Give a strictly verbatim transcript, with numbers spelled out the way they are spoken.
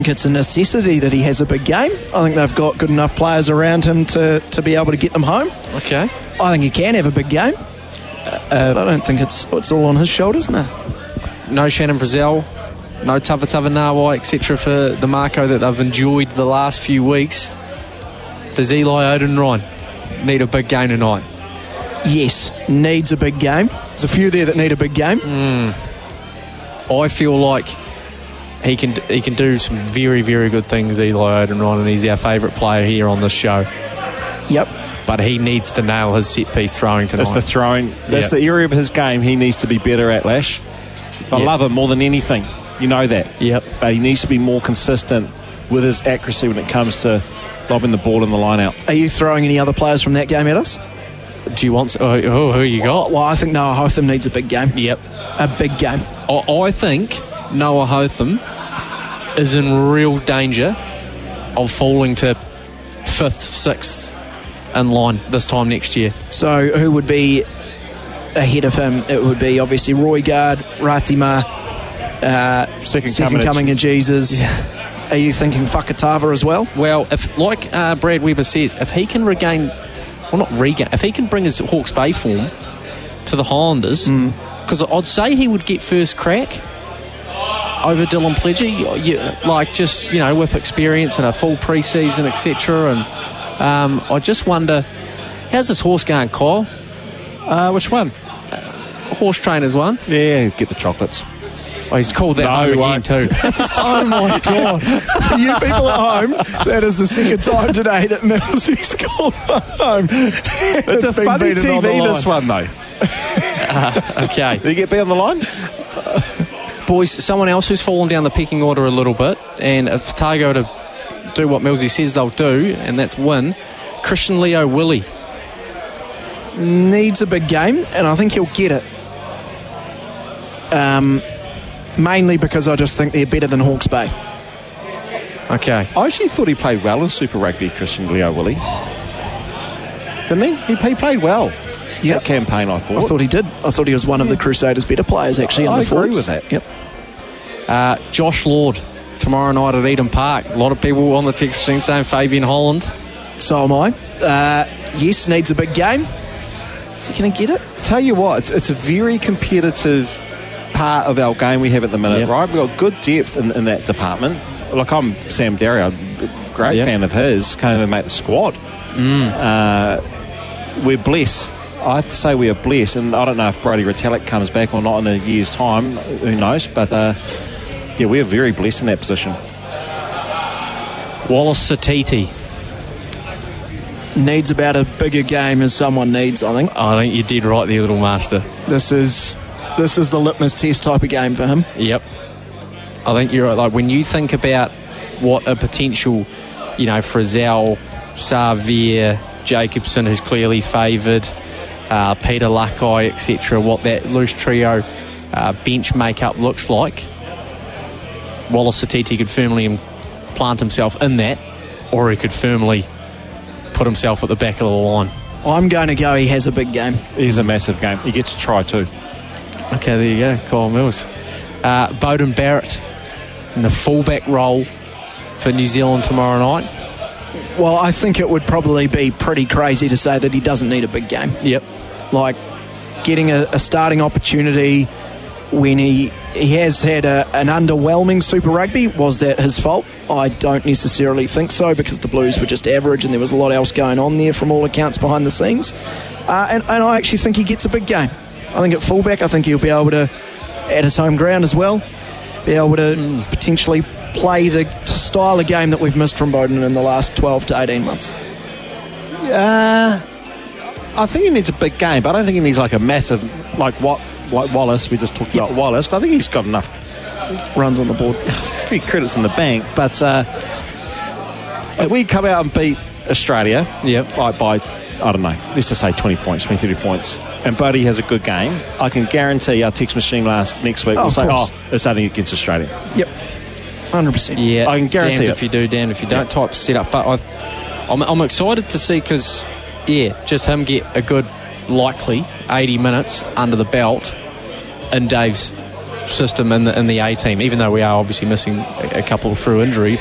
it's a necessity that he has a big game. I think they've got good enough players around him to, to be able to get them home. Okay. I think he can have a big game. Uh, I don't think it's it's all on his shoulders now. No Shannon Frizzell, no Tavatava Nawai, et cetera for the Marco that they've enjoyed the last few weeks. Does Eli Odenrine need a big game tonight? Yes, needs a big game. There's a few there that need a big game. Mm. I feel like he can he can do some very, very good things, Eli Odenrine, and he's our favourite player here on this show. Yep. But he needs to nail his set-piece throwing tonight. That's the throwing. That's yep. the area of his game he needs to be better at, Lash. I yep. love him more than anything. You know that. Yep. But he needs to be more consistent with his accuracy when it comes to lobbing the ball in the line out. Are you throwing any other players from that game at us? Do you want... Oh, oh who you got? Well, I think Noah Hotham needs a big game. Yep. A big game. I, I think Noah Hotham is in real danger of falling to fifth, sixth in line this time next year. So who would be ahead of him? It would be obviously Roy Gard, Ratima, uh, second, second coming, coming of Jesus. Yeah. Are you thinking Whakatava as well? Well, if like uh, Brad Weber says, if he can regain, well not regain, if he can bring his Hawke's Bay form to the Highlanders, because mm. I'd say he would get first crack over Dylan Pledger, you, like just, you know, with experience and a full pre-season, et cetera. And um, I just wonder, how's this horse going, Kyle? Uh, which one? Uh, horse trainer's one. Yeah, get the chocolates. Oh, he's called that no, home again too. Oh my God. For you people at home, that is the second time today that Mills has called home. It's, it's a funny T V, this one, though. uh, okay. Did you get B on the line? Boys, someone else who's fallen down the pecking order a little bit, and if Otago to do what Millsy says they'll do, and that's win, Christian Leo Willie. Needs a big game, and I think he'll get it. Um... Mainly because I just think they're better than Hawke's Bay. Okay. I actually thought he played well in Super Rugby, Christian Leo Willie. Didn't he? He, he played well. Yeah. That campaign, I thought. I thought he did. I thought he was one of the Crusaders' better players, actually, in I the agree forwards. with that. Yep. Uh, Josh Lord, tomorrow night at Eden Park. A lot of people on the text machine saying Fabian Holland. So am I. Uh, yes, needs a big game. Is he going to get it? Tell you what, it's, it's a very competitive part of our game we have at the minute, yep. right? We've got good depth in, in that department. Like, I'm Sam Derry, I'm a great yep. fan of his, can't even make the squad. Mm. Uh, we're blessed. I have to say we are blessed, and I don't know if Brody Retallick comes back or not in a year's time, who knows, but uh, yeah, we are very blessed in that position. Wallace Satiti needs about a bigger game as someone needs, I think. I think you did right there, little master. This is this is the litmus test type of game for him. Yep. I think you're right. Like, when you think about what a potential, you know, Frizzell, Xavier, Jacobson, who's clearly favoured, uh, Peter Lakai, et cetera, what that loose trio uh, bench makeup looks like, Wallace Satiti could firmly plant himself in that, or he could firmly put himself at the back of the line. I'm going to go he has a big game. It is a massive game. He gets a try too. Okay, there you go, Kyle Mills. Uh, Bowden Barrett in the fullback role for New Zealand tomorrow night. Well, I think it would probably be pretty crazy to say that he doesn't need a big game. Yep. Like, getting a, a starting opportunity when he he has had a, an underwhelming Super Rugby. Was that his fault? I don't necessarily think so, because the Blues were just average and there was a lot else going on there from all accounts behind the scenes. Uh, and, and I actually think he gets a big game. I think at fullback, I think he'll be able to, at his home ground as well, be able to mm. potentially play the style of game that we've missed from Bowden in the last twelve to eighteen months. Uh, I think he needs a big game, but I don't think he needs like a massive, like what, like Wallace. We just talked yep. about Wallace. I think he's got enough runs on the board. Three credits in the bank, but uh, if we come out and beat Australia, yep. like by, I don't know, let's just say twenty points, twenty, thirty points, and Bodie has a good game, I can guarantee our text machine last next week oh, will say, course. oh, it's only against Australia. Yep. one hundred percent. Yeah, I can guarantee damned it. if you do, damned if you don't, yep. type set up. But I've, I'm, I'm excited to see, because, yeah, just him get a good, likely eighty minutes under the belt in Dave's system in the in the A team, even though we are obviously missing a, a couple through injury.